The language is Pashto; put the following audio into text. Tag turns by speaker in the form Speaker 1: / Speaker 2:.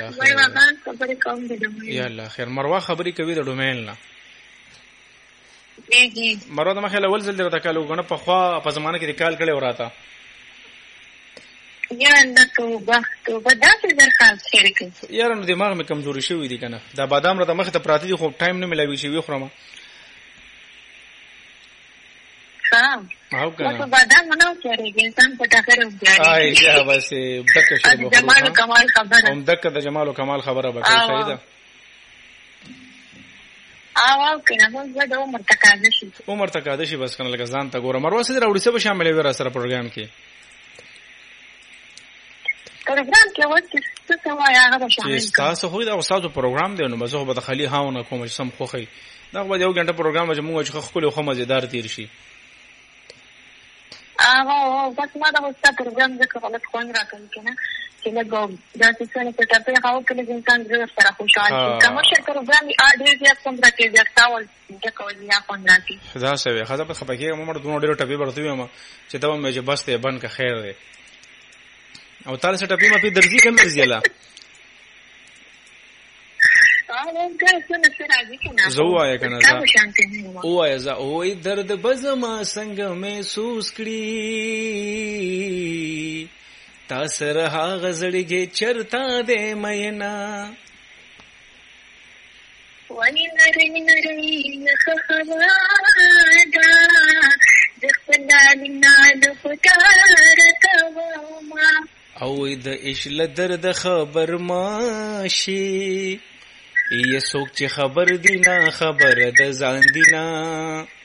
Speaker 1: الله
Speaker 2: وای بابا خبرې کوم د دومره
Speaker 1: یا الله خیر. مروه خبرې کوي د ډومین نه.
Speaker 2: جی
Speaker 1: مروه د مخه اول ځل درته کالو غنه په خوا په زمانه کې د کال کړي وراته
Speaker 2: یا الله توبه دا څه درخواست شریک
Speaker 1: یاره نو دماغ مې کمزوري شوی دی کنه. دا بادام را د مخه ته پراته دي خو ټایم نه ملاوي شي وي خورم. او کنه
Speaker 2: تو بادام نه چریږي انسان په ټاکر وځي.
Speaker 1: آی یا بس دک شي
Speaker 2: د جمال او کمال خبره
Speaker 1: هم دک د جمال او کمال خبره به کوي. صحیح ده.
Speaker 2: او کنه نو زه عمر تقاضا شي
Speaker 1: عمر تقاضا شي بس کنه لکه ځان ته ګوره. مروه سره وړي څه به شامل وي را سره پروګرام کې
Speaker 2: پروګرام کې وڅ څه وایي هغه شامل
Speaker 1: چې تاسو خو دا استادو پروګرام دی نو مزه به خالي هاونه کوم چې سم خوخي دا به یو غنټه پروګرام چې موږ چې خپل خو مزیدار تیر شي.
Speaker 2: او بس ما دا استاد پروګرام ځکه غلط خوان راکړم کنه چې لګو دا څه نه څه ته هغه کله انسان زړه سره خوشاله شي. کوم څه پروګرام یې اډیر یا کوم راکې یا تاول چې کوي یا خوان راکې
Speaker 1: خدا سوي خدا په خپګي عمر دوه ډېر ټپي ورته ویم چې دا مې چې بس ته بن کا خیر دی او تعالی څه ټپي مې درځي کوم درځي لا زوایا کنه وایا ز اوې درد بزما څنګه محسوس کړی تا سره هغه زړګي چرتا دې مینا
Speaker 2: وای نری نری خخوا دا دخلنا لفتار توما
Speaker 1: او د اشل درد خبر ماشي یې څوک چې خبر دی نه خبر د ځان دی نه